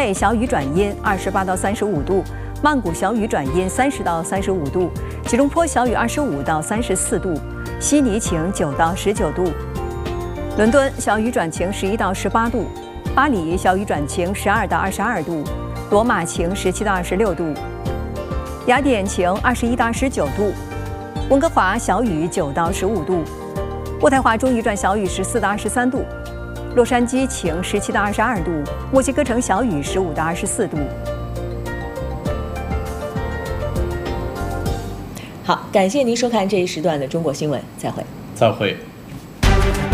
内小雨转阴，28到35度；曼谷小雨转阴，30到35度；吉隆坡小雨25到34度；悉尼晴9到19度；伦敦小雨转晴11到18度；巴黎小雨转晴12到22度；罗马晴17到26度；雅典晴21到29度；温哥华小雨9到15度；渥太华中雨转小雨14到23度；洛杉矶晴17到22度；墨西哥城小雨15到24度。 好，感谢您收看这一时段的中国新闻，再会。 再会。